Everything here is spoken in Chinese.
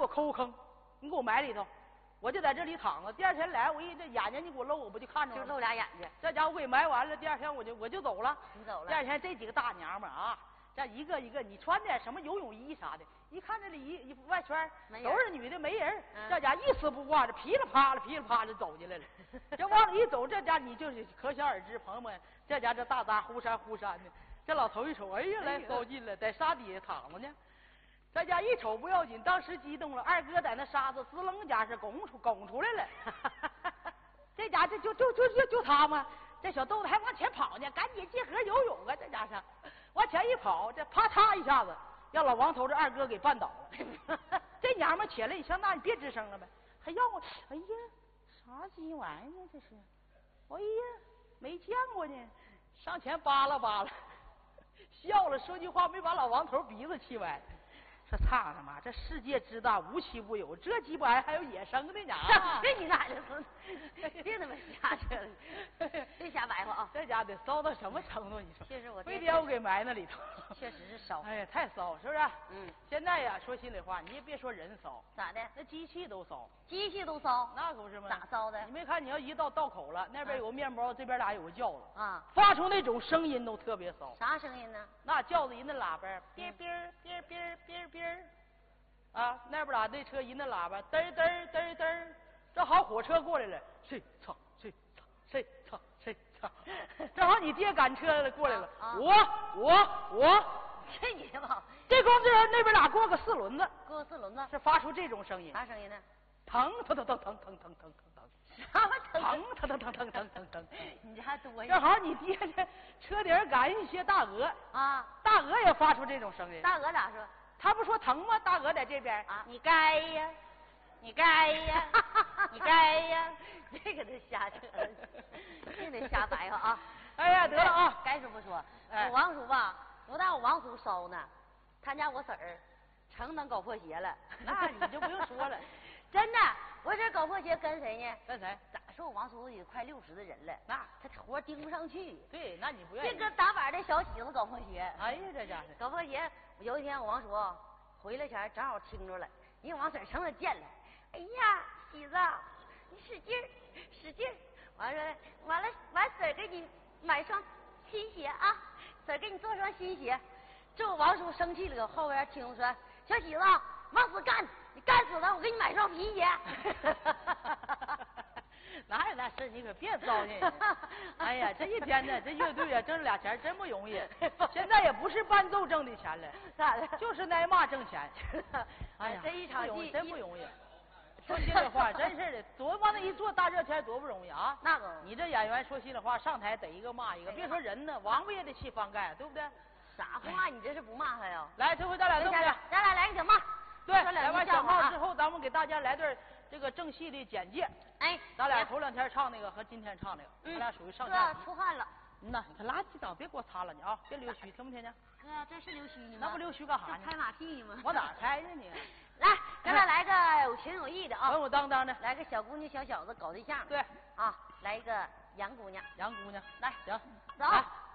我抠坑，你给我埋里头，我就在这里躺着。第二天来，我一这眼睛你给我露，我不就看着了？ 就露俩眼睛。 这家伙我给埋完了，第二天我就走了。 你走了。 第二天这几个大娘们啊，这一个一个，你穿点什么游泳衣啥的，一看这里一外圈都是女的，没人。这家一丝不挂，这噼里啪啦走进来了。这往里一走，这家你就是可想而知，朋友们，这家这大搭忽闪的，这老头一瞅，哎呀，来高进了，在沙底下躺着呢。这家一瞅不要紧，当时激动了，二哥在那沙子滋楞家是拱出来了。这家这就他嘛，这小豆子还往前跑呢，赶紧进河游泳啊！这家伙往前一跑，这啪嚓一下子让老王头这二哥给绊倒了。这娘们起来，你上那你别吱声了呗，还要我，哎呀，啥鸡玩意儿呢？这是，哎呀，没见过呢，上前扒拉，笑了，说句话没把老王头鼻子气歪。说操他妈！这世界之大，无奇不有，这鸡巴还有野生的呢！ 这你咋的？别他妈瞎扯了，别瞎白话啊！ 这家得骚到什么程度？你说？ 确实我非得要我给埋那里头。 确实是骚。 哎呀，太骚，是不是？嗯。现在呀，说心里话，你也别说人骚， 咋的？ 那机器都骚。 机器都骚？ 那可不是吗？ 咋骚的？ 你没看？你要一到道口了，那边有个面包，这边俩有个轿子啊， 发出那种声音都特别骚。 啥声音呢？ 那轿子人那喇叭，哔哔哔哔哔哔。啊，那边俩那车一那喇叭，嘚嘚，正好火车过来了，谁操，正好你爹赶车过来了，我， 这你的吧？ 这光这人那边俩过个四轮子，是发出这种声音， 啥声音呢？ 疼， 什么疼？ 疼， 你这还多呀？ 正好你爹这车顶赶一些大鹅啊， 大鹅也发出这种声音， 大鹅咋说？ 他不说疼吗？大鹅在这边啊，你该呀，你该呀，这个都瞎扯了，这得瞎白话啊！ 哎呀，得了啊， 该说不说，我王叔吧，不但我王叔骚呢，他家我婶儿成能搞破鞋了， 那你就不用说了， 真的，我这搞破鞋跟谁呢？ 跟谁？ 咋说我王叔也快60的人了， 那他活盯不上去。 对，那你不愿意。 这个打板的小喜子搞破鞋， 哎呀，这家伙搞破鞋。有一天我王叔回来前正好听着了，你王婶成了见了，哎呀，喜子，你使劲，完了，婶给你买双新鞋啊，婶给你做双新鞋。这我王叔生气了，后边听说，小喜子往死干，你干死他，我给你买双皮鞋。 哪有那事？你可别糟践。哎呀，这一天呢，这乐队啊挣俩钱真不容易。现在也不是伴奏挣的钱了， 咋的？ 就是挨骂挣钱。哎呀， 这一场戏真不容易。说心里话，真是的，多往那一坐大热天多不容易啊！ 那个， 你这演员说心里话，上台逮一个骂一个，别说人呢，王八也得气翻盖，对不对？ 啥话？你这是不骂他呀？ 来，这回咱俩这么的， 咱俩来个小骂。 对，来完小骂之后，咱们给大家来段这个正戏的简介。 哎， 咱俩头2天唱那个和今天唱那个，咱俩属于上下。哥出汗了。 那你可拉鸡倒，别给我擦了你啊！别溜须，听不听见？ 哥，这是溜须呢吗？ 那不溜须干啥呢？ 拍马屁吗？ 往哪开呢你？ 来，咱俩来个有情有义的啊！ 稳稳当当的， 来个小姑娘小小子搞对象。 对啊，来一个杨姑娘。 杨姑娘， 来， 行， 走。